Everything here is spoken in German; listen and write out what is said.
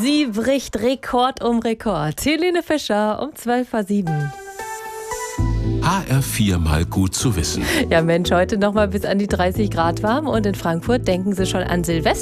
Sie bricht Rekord um Rekord. Helene Fischer um 12:07. HR4 mal gut zu wissen. Ja Mensch, heute noch mal bis an die 30 Grad warm und in Frankfurt denken Sie schon an Silvester.